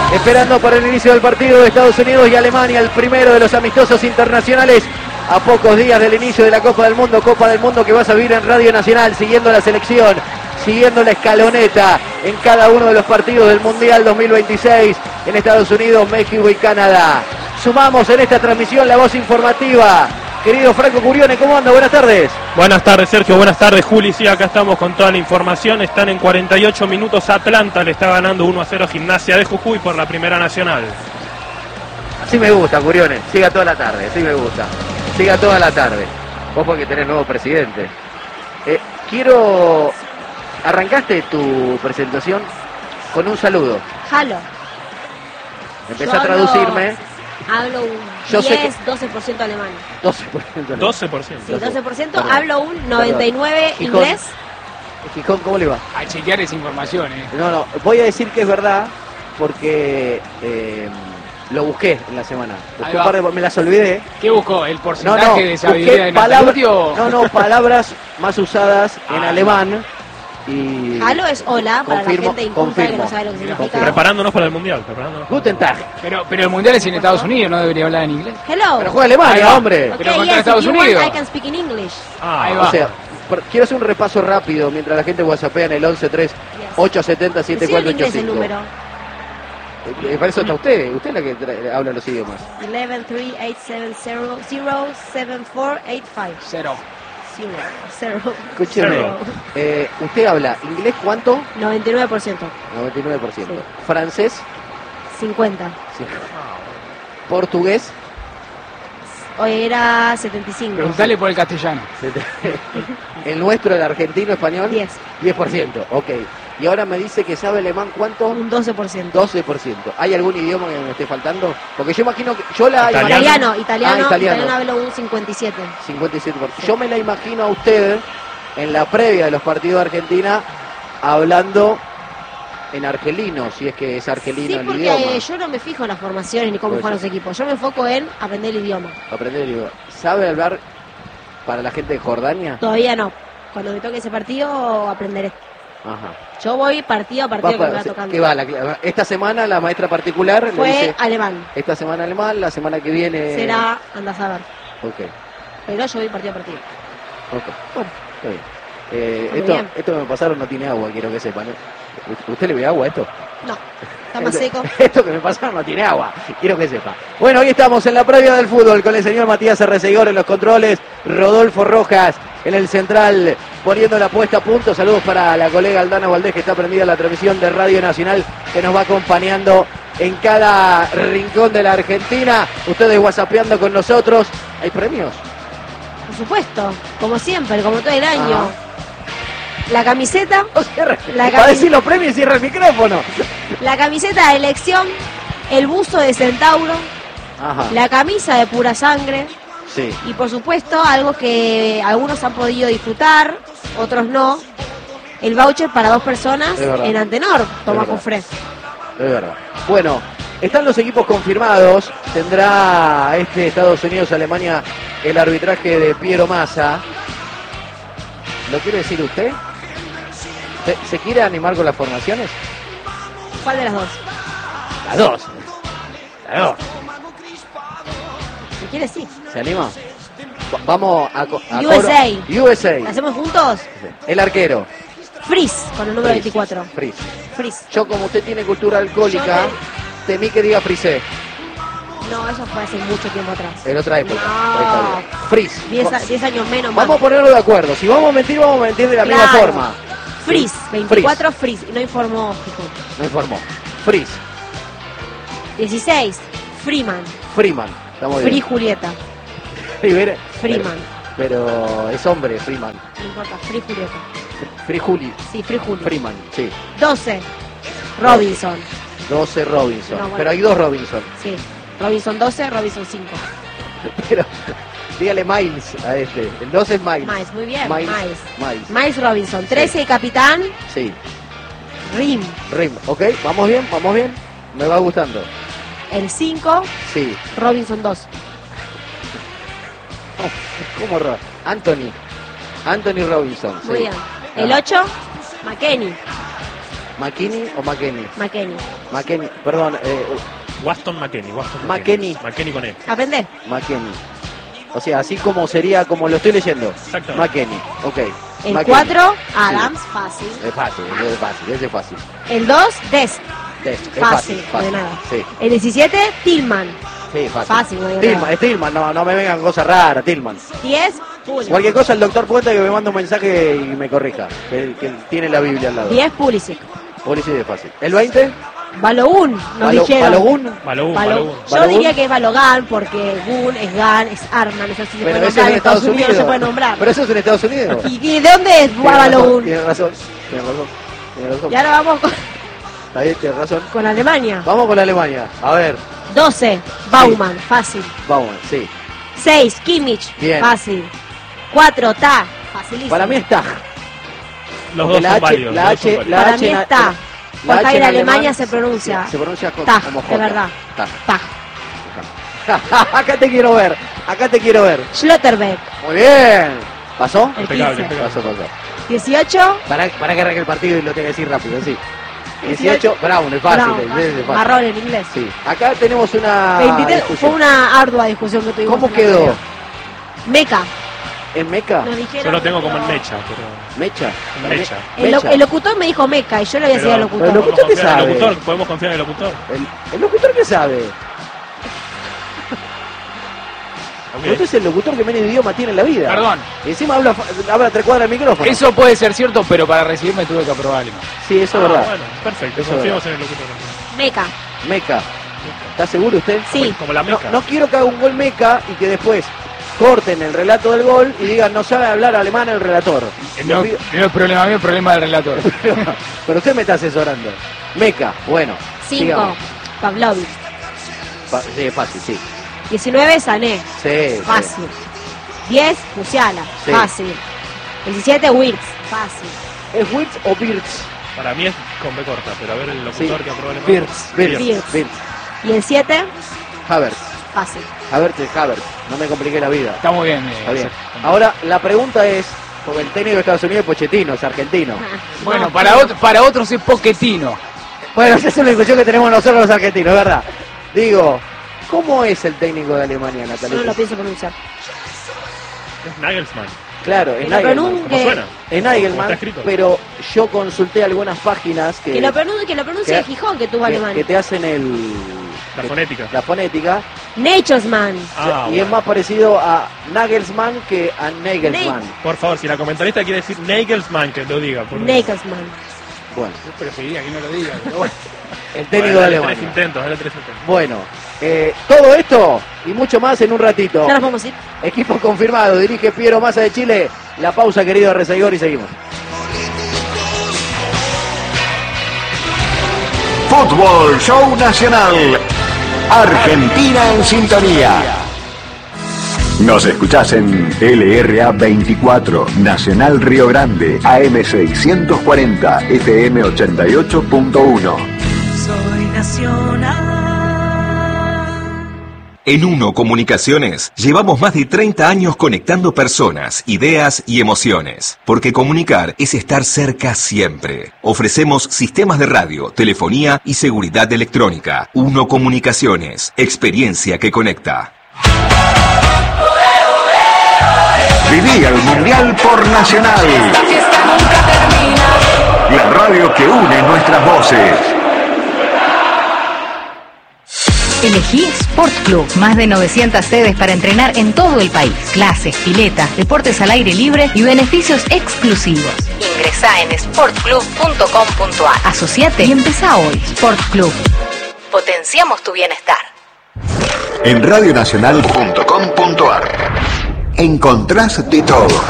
esperando para el inicio del partido de Estados Unidos y Alemania, el primero de los amistosos internacionales a pocos días del inicio de la Copa del Mundo que vas a vivir en Radio Nacional, siguiendo la selección, siguiendo la escaloneta en cada uno de los partidos del Mundial 2026 en Estados Unidos, México y Canadá. Sumamos en esta transmisión la voz informativa. Querido Franco Curione, ¿cómo anda? Buenas tardes. Buenas tardes, Sergio. Buenas tardes, Juli. Sí, acá estamos con toda la información. Están en 48 minutos. Atlanta le está ganando 1-0 a Gimnasia de Jujuy por la Primera Nacional. Así me gusta, Curione. Siga toda la tarde, así me gusta. Siga toda la tarde. Vos porque tenés nuevo presidente. Arrancaste tu presentación con un saludo. Halo. Empecé a traducirme. Hablo un 12% alemán. 12%. 12%. Sí, 12%. Hablo un 99% inglés. Gijón, ¿cómo le va? A chequear esa información, No, voy a decir que es verdad porque lo busqué en la semana. Me las olvidé. ¿Qué buscó? ¿El porcentaje de sabiduría de palabras más usadas en alemán. Y Halo es hola para la gente inculta que no sabe lo que significa. Preparándonos para el Mundial. Guten Tag. Pero el Mundial es en Estados Unidos, ¿no debería hablar en inglés? Hello. Pero juega Alemania, hombre. Okay, pero contra Estados Unidos. I can speak in English. Ahí va. O sea, quiero hacer un repaso rápido mientras la gente whatsappea en el 11-3-870-7485. Es el número. Para eso está usted es la que habla los idiomas. 11-3-870-0-7485. Cero. Escúcheme, ¿usted habla inglés cuánto? 99%. 99%. Sí. ¿Francés? 50%. Sí. ¿Portugués? Hoy era 75%. Preguntale por el castellano. ¿El nuestro, el argentino, español? 10%. 10%, ok. Y ahora me dice que sabe alemán, ¿cuánto? Un 12%. 12%. ¿Hay algún idioma que me esté faltando? Porque yo imagino que... Italiano hablo un 57%. 57%. Yo me la imagino a usted en la previa de los partidos de Argentina hablando en argelino, si es que es argelino el idioma. Sí, porque yo no me fijo en las formaciones ni cómo juegan los equipos. Yo me enfoco en aprender el idioma. Aprender el idioma. ¿Sabe hablar para la gente de Jordania? Todavía no. Cuando me toque ese partido, aprenderé. Ajá. Yo voy partido a partido que me va tocando. ¿Qué va? Esta semana la maestra particular fue le dice, alemán. Esta semana alemán, la semana que viene... Será, andás a ver. Ok. Pero yo voy partido a partido. Ok. Bueno, está bien. Esto que me pasaron no tiene agua, quiero que sepan. ¿Usted le ve agua a esto? No, está más seco. Esto que me pasaron no tiene agua, quiero que sepa. Bueno, hoy estamos en la previa del fútbol con el señor Matías Arreceguor en los controles, Rodolfo Rojas en el central poniendo la puesta a punto. Saludos para la colega Aldana Valdés que está prendida en la transmisión de Radio Nacional que nos va acompañando en cada rincón de la Argentina. Ustedes whatsappeando con nosotros. ¿Hay premios? Por supuesto, como siempre, como todo el año. La camiseta. Para decir los premios cierra el micrófono. La camiseta de elección, el buzo de Centauro, la camisa de Pura Sangre. Sí. Y por supuesto, algo que algunos han podido disfrutar, otros no, el voucher para 2 personas en Antenor, Tomás Cofré. Es verdad. Bueno, están los equipos confirmados. Tendrá Estados Unidos-Alemania el arbitraje de Piero Massa. ¿Lo quiere decir usted? ¿Se quiere animar con las formaciones? ¿Cuál de las dos? Las dos. Si quiere, sí. ¿Se anima? Vamos a USA. ¿La hacemos juntos? El arquero. Fries, con el número 24. Fries. Yo, como usted tiene cultura alcohólica, temí que diga Frisé. No, eso fue hace mucho tiempo atrás. En otra época. No. Fries. 10 años menos. Vamos a ponerlo de acuerdo. Si vamos a mentir de la misma forma. Fries, 24 Fries. No informó Gijón. No informó. Fries. 16, Freeman. Estamos bien. Julieta. Freeman. Pero es hombre, Freeman. No importa, Julieta. Juli. Sí, Juli. Freeman, sí. 12, Robinson. 12 Robinson. No, bueno. Pero hay 2 Robinson. Sí. Robinson 12, Robinson 5. Pero dígale Miles a este. El 12 es Miles. Miles, muy bien. Miles. Miles Robinson. 13, capitán. Sí. Rim. Ok, vamos bien. Me va gustando. El 5. Sí. Robinson 2. ¿Cómo Anthony Robinson. Muy sí. bien. El 8, McKenny. ¿McKinney o McKennie? McKennie, perdón. Waston McKennie. McKennie con E. ¿Aprendés? McKennie. O sea, así como sería, como lo estoy leyendo. Exacto. McKennie, ok. El 4, Adams, fácil. Es fácil, ese es fácil. El 2, Dest. Es Fácil, fácil. de nada. Sí. El 17, Tillman. Sí, fácil. Fácil, de nada. Tillman, no me vengan cosas raras, Tillman. 10, Pulisic. Cualquier cosa el doctor Puente que me manda un mensaje y me corrija, que tiene la Biblia al lado. 10, Pulisic. Pulisic es fácil. ¿El 20? Balogun, nos dijeron. Balogun. Yo diría que es Balogan porque Gun es Gan, es Arman, eso sí se Pero puede ese nombrar. es en Estados Unidos No se puede nombrar. Pero eso es en Estados Unidos. ¿Y de dónde es Balogun? Tienes razón. Y ahora vamos Está bien, tienes razón. con Alemania. Vamos con Alemania. A ver. 12, Baumann, fácil. Vamos, sí. 6, Kimmich, Bien. fácil. 4, Ta, facilísimo. Para mí está. Los dos son válidos. Para mí está. Porque ahí en Alemania se pronuncia. Se pronuncia Ta, como de J. verdad. Ta. Ta. Acá te quiero ver. Schlotterbeck, Muy bien. ¿Pasó? el Impecable, 15. Pasó. 18, Para que arranque el partido y lo tenga que decir rápido, sí. 18, Brown, es fácil. Brown, es fácil. marrón en inglés. Sí. Acá tenemos una 23, discusión. fue una ardua discusión que tuvimos. ¿Cómo en la quedó? tele. Meca. ¿En Meca? Nos dijeron, Yo lo tengo como pero- en Mecha, pero... ¿Mecha? Mecha. El locutor me dijo Meca y yo le voy a decir al locutor. pero- ¿Locutor qué sabe? ¿Podemos confiar en el locutor? ¿El locutor qué sabe? Ok. Usted es el locutor que menos idioma tiene en la vida. Perdón. Y encima habla 3 cuadras del micrófono. Eso puede ser cierto, pero para recibirme tuve que aprobar alemán. Sí, eso es verdad. Bueno, perfecto, Eso confiamos en el locutor. Meca. Meca. ¿Está seguro usted? Sí. Como la Meca. No quiero que haga un gol Meca y que después corten el relato del gol y digan no sabe hablar alemán el relator. No es problema mío, es problema del relator. Pero usted me está asesorando. Meca, bueno. 5, sigamos. Pavlovic. Sí, es fácil, sí. 19, Sané. Sí. Fácil. 10, Musiala. Sí. Fácil. 17, Wirtz. Fácil. ¿Es Wirtz o Birtz? Para mí es con B corta, pero a ver el locutor Sí. que aprobó alemán. Wirtz. Y el 7, Havertz. fácil. Havertz. No me compliqué la vida. Está muy bien. Está bien. Ahora, la pregunta es, porque el técnico de Estados Unidos es Pochettino, es argentino. Bueno, No, para otros es Pochettino. Bueno, esa es una discusión que tenemos nosotros los argentinos, es verdad. Digo, ¿cómo es el técnico de Alemania, yo Natalia? no lo pienso pronunciar. Es Nagelsmann. Claro, es Que lo Nagelman. pronuncie. ¿Cómo suena? Es ¿Cómo Nagelman, está escrito? pero yo consulté algunas páginas Que lo pronuncie que- Gijón, que tuvo Alemania. que te hacen La fonética. la fonética Nagelsmann. Ah, y es bueno. más parecido a Nagelsmann que a Nagelsmann. Por favor, si la comentarista quiere decir Nagelsmann, que lo diga. por favor. Nagelsmann. Bueno, Yo preferiría que no lo diga, pero bueno. el técnico Bueno, de dale Alemania. 3 intentos, dale 3 intentos. Bueno, todo esto y mucho más en un ratito. Ya nos vamos a ir. Equipo confirmado, dirige Piero Massa de Chile. La pausa, querido Rezaigor, y seguimos. Fútbol Show Nacional. Argentina en sintonía. Nos escuchás en LRA 24, Nacional Río Grande, AM 640, FM 88.1. Soy nacional. En Uno Comunicaciones llevamos más de 30 años conectando personas, ideas y emociones, porque comunicar es estar cerca siempre. Ofrecemos sistemas de radio, telefonía y seguridad electrónica. Uno Comunicaciones, experiencia que conecta. Viví el Mundial por Nacional. La radio que une nuestras voces. Elegí Sport Club, más de 900 sedes para entrenar en todo el país. Clases, piletas, deportes al aire libre y beneficios exclusivos. Ingresá en sportclub.com.ar. Asociate y empezá hoy. Sport Club. Potenciamos tu bienestar. En radionacional.com.ar encontrás de todo.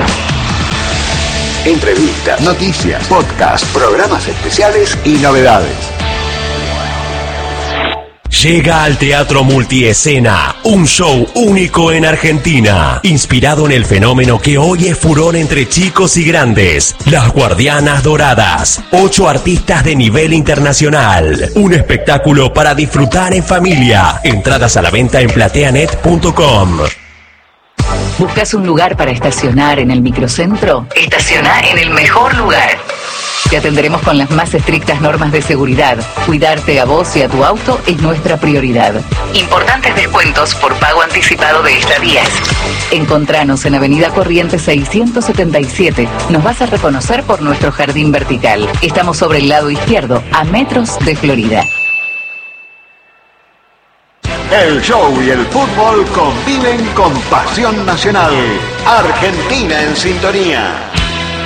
Entrevistas, noticias, podcasts, programas especiales y novedades. Llega al Teatro Multiescena, un show único en Argentina, inspirado en el fenómeno que hoy es furor entre chicos y grandes, Las Guardianas Doradas, 8 artistas de nivel internacional, un espectáculo para disfrutar en familia, entradas a la venta en plateanet.com. ¿Buscas un lugar para estacionar en el microcentro? Estaciona en el mejor lugar. Te atenderemos con las más estrictas normas de seguridad. Cuidarte a vos y a tu auto es nuestra prioridad. Importantes descuentos por pago anticipado de estadías. Encontranos en Avenida Corrientes 677. Nos vas a reconocer por nuestro jardín vertical. Estamos sobre el lado izquierdo, a metros de Florida. El show y el fútbol conviven con pasión nacional. Argentina en sintonía.